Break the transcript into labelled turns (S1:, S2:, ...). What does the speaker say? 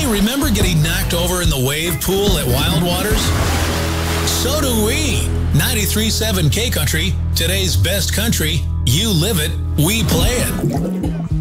S1: remember getting knocked over in the wave pool at Wild Waters? So do we. 93.7 K Country, today's best country. You live it, we play it.